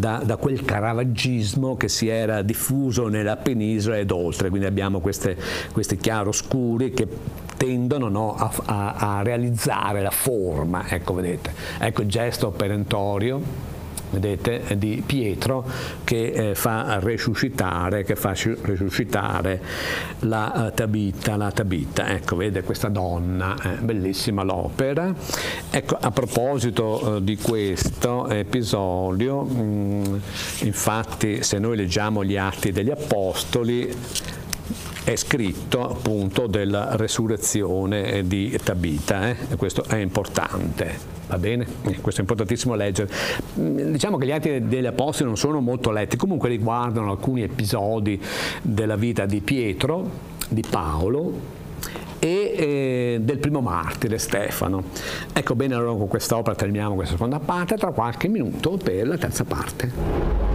da quel caravaggismo che si era diffuso nella penisola ed oltre, quindi abbiamo questi chiaroscuri che tendono, no, a realizzare la forma, ecco, vedete, ecco il gesto perentorio, vedete, di Pietro che fa resuscitare la Tabita, ecco, vede questa donna, bellissima l'opera. Ecco, a proposito di questo episodio, infatti se noi leggiamo gli Atti degli Apostoli è scritto appunto della resurrezione di Tabita, e questo è importante. Va bene? Questo è importantissimo leggere. Diciamo che gli Atti degli Apostoli non sono molto letti, comunque riguardano alcuni episodi della vita di Pietro, di Paolo e del primo martire Stefano. Ecco, bene, allora con quest'opera terminiamo questa seconda parte, tra qualche minuto per la terza parte.